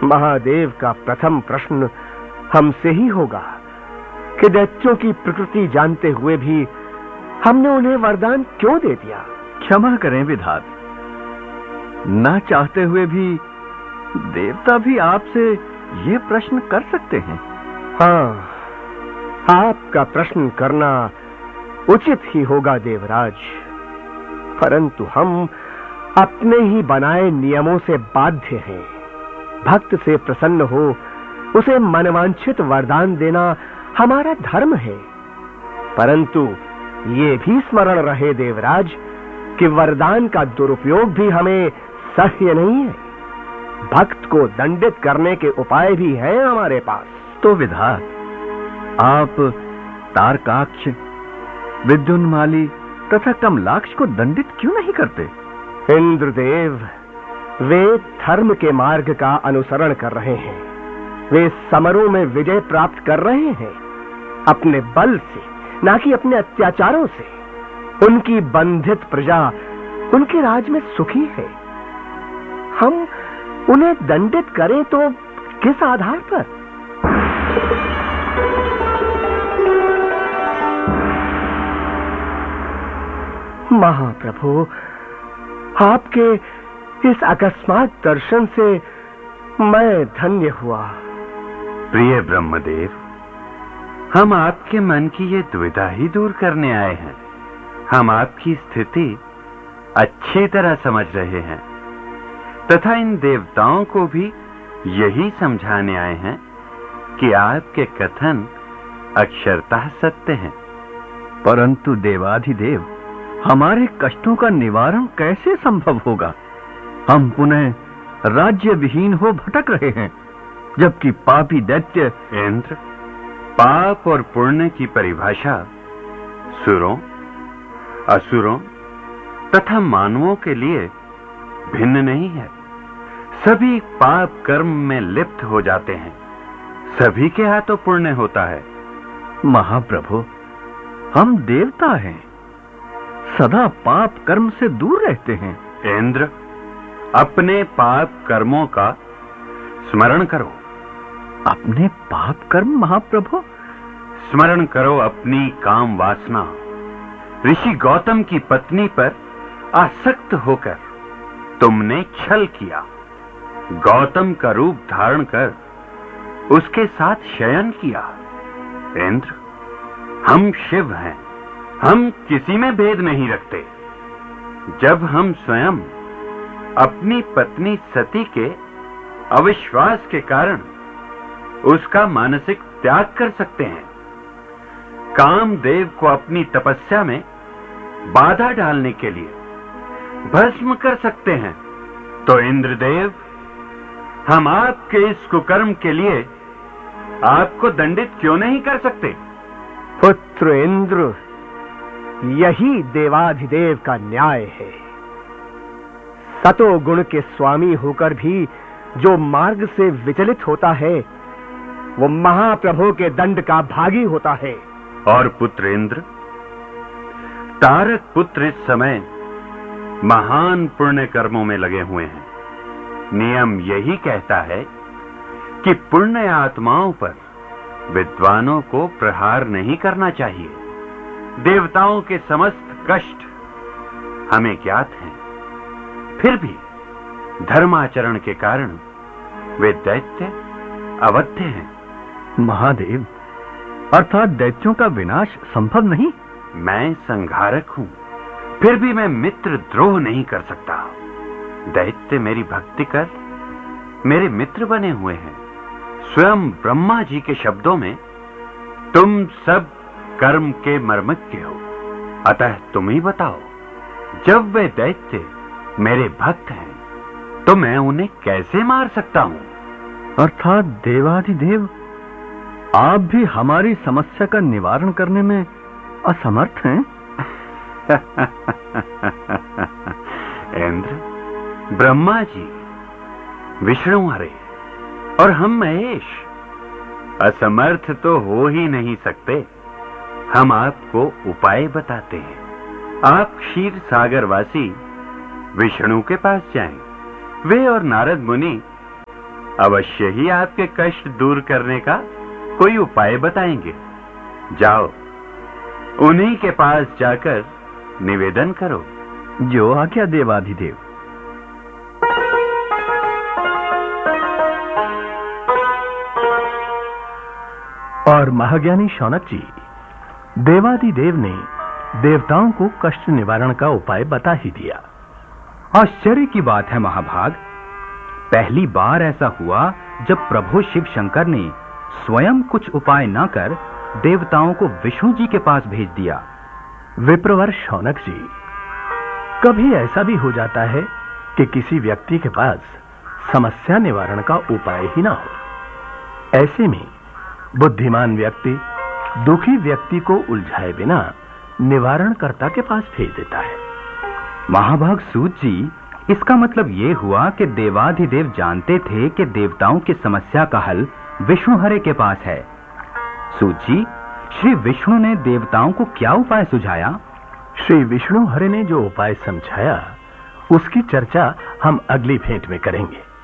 महादेव का प्रथम प्रश्न हमसे ही होगा कि दैत्यों की प्रकृति जानते हुए भी हमने उन्हें वरदान क्यों दे दिया। क्षमा करें विधाता, ना चाहते हुए भी देवता भी आपसे ये प्रश्न कर सकते हैं। हाँ, आपका प्रश्न करना उचित ही होगा देवराज, परंतु हम अपने ही बनाए नियमों से बाध्य हैं। भक्त से प्रसन्न हो उसे मनवांछित वरदान देना हमारा धर्म है, परंतु ये भी स्मरण रहे देवराज कि वरदान का दुरुपयोग भी हमें सह्य नहीं है। भक्त को दंडित करने के उपाय भी हैं हमारे पास। तो विधाता, आप तारकाक्ष, विद्युन्माली तथा कमलाक्ष को दंडित क्यों नहीं करते? इंद्रदेव, वे धर्म के मार्ग का अनुसरण कर रहे हैं। वे समरों में विजय प्राप्त कर रहे हैं, अपने बल से, ना कि अपने अत्याचारों से। उनकी बंधित प्रजा उनके राज में सुखी है। हम उन्हें दंडित करें तो किस आधार पर? महाप्रभु, आपके इस अकस्मात दर्शन से मैं धन्य हुआ। प्रिय ब्रह्मदेव, हम आपके मन की ये दुविधा ही दूर करने आए हैं। हम आपकी स्थिति अच्छी तरह समझ रहे हैं तथा इन देवताओं को भी यही समझाने आए हैं कि आपके कथन अक्षरतः सत्य हैं। परंतु देवाधिदेव, हमारे कष्टों का निवारण कैसे संभव होगा? हम पुनः राज्य विहीन हो भटक रहे हैं, जबकि पापी दैत्य। इंद्र, पाप और पुण्य की परिभाषा सुरों, असुरों तथा मानवों के लिए भिन्न नहीं है। सभी पाप कर्म में लिप्त हो जाते हैं, सभी के हाथों पुण्य होता है। महाप्रभु, हम देवता हैं, सदा पाप कर्म से दूर रहते हैं। इंद्र, अपने पाप कर्मों का स्मरण करो। अपने पाप कर्म महाप्रभु? स्मरण करो अपनी काम वासना। ऋषि गौतम की पत्नी पर आसक्त होकर तुमने छल किया। गौतम का रूप धारण कर उसके साथ शयन किया। इंद्र, हम शिव हैं, हम किसी में भेद नहीं रखते। जब हम स्वयं अपनी पत्नी सती के अविश्वास के कारण उसका मानसिक त्याग कर सकते हैं, कामदेव को अपनी तपस्या में बाधा डालने के लिए भस्म कर सकते हैं, तो इंद्रदेव, हम आपके इस कुकर्म के लिए आपको दंडित क्यों नहीं कर सकते? पुत्र इंद्र, यही देवाधिदेव का न्याय है। सतो गुण के स्वामी होकर भी जो मार्ग से विचलित होता है, वो महाप्रभु के दंड का भागी होता है। और पुत्र इंद्र, तारक पुत्र इस समय महान पुण्य कर्मों में लगे हुए हैं। नियम यही कहता है कि पुण्य आत्माओं पर विद्वानों को प्रहार नहीं करना चाहिए। देवताओं के समस्त कष्ट हमें ज्ञात हैं, फिर भी धर्माचरण के कारण वे दैत्य अवध्य हैं। महादेव, अर्थात दैत्यों का विनाश संभव नहीं? मैं संहारक हूं, फिर भी मैं मित्र द्रोह नहीं कर सकता। दैत्य मेरी भक्ति कर मेरे मित्र बने हुए हैं। स्वयं ब्रह्मा जी के शब्दों में तुम सब कर्म के मर्मज्ञ हो, अतः तुम ही बताओ, जब वे दैत्य मेरे भक्त हैं तो मैं उन्हें कैसे मार सकता हूं? अर्थात देवाधिदेव, आप भी हमारी समस्या का निवारण करने में असमर्थ हैं? इंद्र, ब्रह्मा जी, विष्णु हरे और हम महेश असमर्थ तो हो ही नहीं सकते। हम आपको उपाय बताते हैं। आप क्षीर सागरवासी विष्णु के पास जाएं। वे और नारद मुनि अवश्य ही आपके कष्ट दूर करने का कोई उपाय बताएंगे। जाओ, उन्हीं के पास जाकर निवेदन करो। जो आज्ञा देवाधिदेव। और महाज्ञानी शौनक जी, देवाधिदेव ने देवताओं को कष्ट निवारण का उपाय बता ही दिया। आश्चर्य की बात है महाभाग, पहली बार ऐसा हुआ जब प्रभु शिव शंकर ने स्वयं कुछ उपाय न कर देवताओं को विष्णु जी के पास भेज दिया। विप्रवर शौनक जी, कभी ऐसा भी हो जाता है कि किसी व्यक्ति के पास समस्या निवारण का उपाय ही ना हो। ऐसे में बुद्धिमान व्यक्ति दुखी व्यक्ति को उलझाए बिना निवारणकर्ता के पास भेज देता है। महाभाग सूत जी, इसका मतलब यह हुआ कि देवाधिदेव जानते थे कि देवताओं की समस्या का हल विष्णु हरे के पास है। सूत जी, श्री विष्णु ने देवताओं को क्या उपाय सुझाया? श्री विष्णु हरे ने जो उपाय समझाया उसकी चर्चा हम अगली भेंट में करेंगे।